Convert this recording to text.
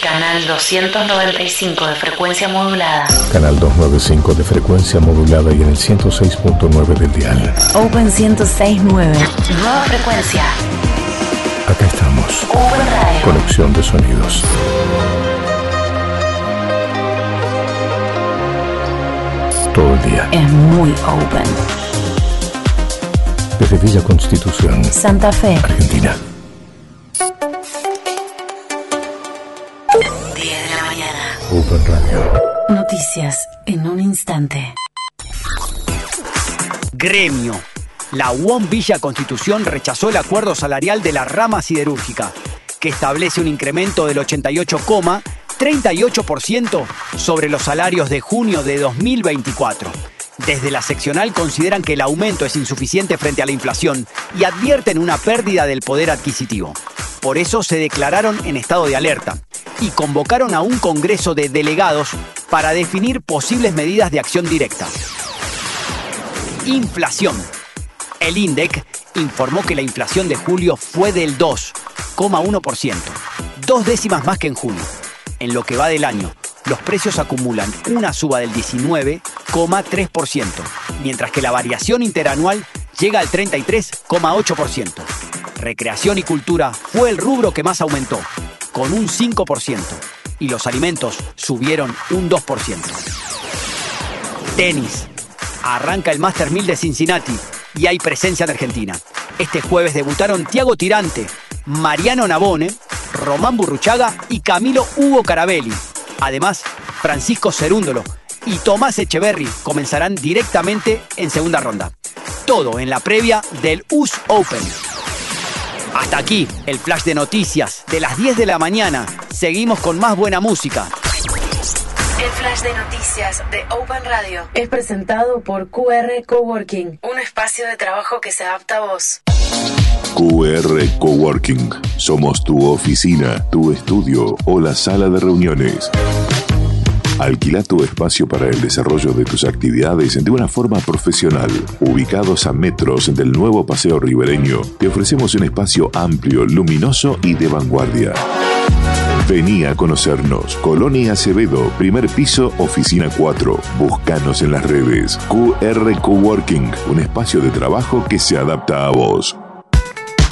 Canal 295 de frecuencia modulada. Canal 295 de frecuencia modulada y en el 106.9 del dial. Open 106.9. Nueva frecuencia. Acá estamos. Open Radio. Conexión de sonidos. Todo el día. Es muy open. Desde Villa Constitución, Santa Fe, Argentina. 10 de la mañana. Open Radio. Noticias en un instante. Gremio. La UOM Villa Constitución rechazó el acuerdo salarial de la rama siderúrgica, que establece un incremento del 88,38% sobre los salarios de junio de 2024. Desde la seccional consideran que el aumento es insuficiente frente a la inflación y advierten una pérdida del poder adquisitivo. Por eso se declararon en estado de alerta y convocaron a un congreso de delegados para definir posibles medidas de acción directa. Inflación. El INDEC informó que la inflación de julio fue del 2,1%, 2 décimas más que en junio. En lo que va del año, los precios acumulan una suba del 19,3%, mientras que la variación interanual llega al 33,8%. Recreación y cultura fue el rubro que más aumentó, con un 5%, y los alimentos subieron un 2%. Tenis. Arranca el Master 1000 de Cincinnati y hay presencia en Argentina. Este jueves debutaron Thiago Tirante, Mariano Navone, Román Burruchaga y Camilo Hugo Carabelli. Además, Francisco Cerúndolo y Tomás Echeverry comenzarán directamente en segunda ronda. Todo en la previa del US Open. Hasta aquí el flash de noticias de las 10 de la mañana. Seguimos con más buena música. El flash de noticias de Open Radio es presentado por QR Coworking, un espacio de trabajo que se adapta a vos. QR Coworking. Somos tu oficina, tu estudio o la sala de reuniones. Alquila tu espacio para el desarrollo de tus actividades de una forma profesional. Ubicados a metros del nuevo Paseo Ribereño, te ofrecemos un espacio amplio, luminoso y de vanguardia. Vení a conocernos. Colonia Acevedo, primer piso, oficina 4. Búscanos en las redes. QR Coworking, un espacio de trabajo que se adapta a vos.